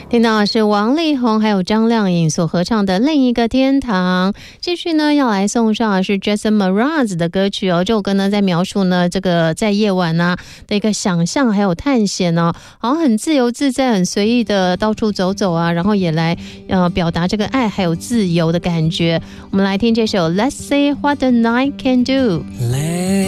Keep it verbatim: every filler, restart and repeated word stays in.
听到的是王力宏还有张靓颖所合唱的《另一个天堂》。继续呢，要来送上的是 Jason Mraz 的歌曲哦。这首歌呢，在描述呢这个在夜晚啊的一个想象还有探险哦，好像很自由自在、很随意的到处走走啊，然后也来呃表达这个爱还有自由的感觉。我们来听这首 Let's See What the Night Can Do。